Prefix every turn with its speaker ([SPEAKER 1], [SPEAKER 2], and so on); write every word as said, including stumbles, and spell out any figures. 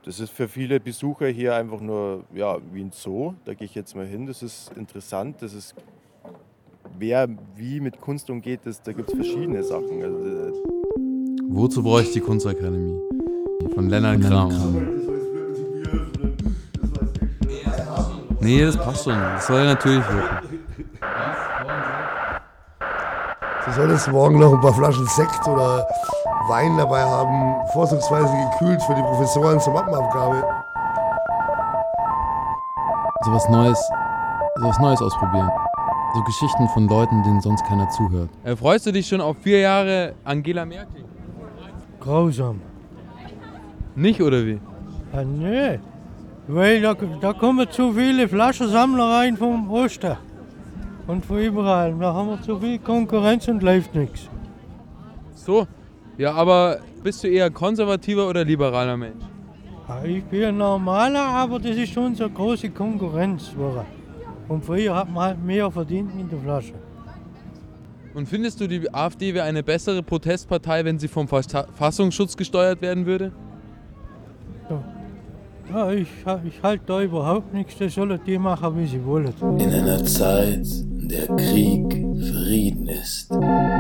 [SPEAKER 1] Das ist für viele Besucher hier einfach nur ja, wie ein Zoo. Da gehe ich jetzt mal hin. Das ist interessant. Das ist, wer wie mit Kunst umgeht, das, da gibt es verschiedene Sachen. Also, äh,
[SPEAKER 2] Wozu brauche ich die Kunstakademie? Von Lennart Kram. Nee, das passt schon. Das soll natürlich wirken.
[SPEAKER 3] Du solltest morgen noch ein paar Flaschen Sekt oder Wein dabei haben, vorzugsweise gekühlt für die Professoren zur Mappenabgabe.
[SPEAKER 2] So was Neues, so was Neues ausprobieren. So Geschichten von Leuten, denen sonst keiner zuhört. Äh, freust du dich schon auf vier Jahre Angela Merkel?
[SPEAKER 4] Grausam.
[SPEAKER 2] Nicht, oder wie?
[SPEAKER 4] Ja, nee, weil da, da kommen zu viele Flaschensammler rein vom Osten und von überall. Da haben wir zu viel Konkurrenz und läuft nichts.
[SPEAKER 2] So? Ja, aber bist du eher konservativer oder liberaler Mensch?
[SPEAKER 4] Ja, ich bin ein normaler, aber das ist schon so eine große Konkurrenz. Und früher hat man halt mehr verdient mit der Flasche.
[SPEAKER 2] Und findest du, die AfD wäre eine bessere Protestpartei, wenn sie vom Verfassungsschutz gesteuert werden würde?
[SPEAKER 4] Ja, ich, ich halte da überhaupt nichts, das sollen die machen, wie sie wollen.
[SPEAKER 5] In einer Zeit, in der Krieg Frieden ist.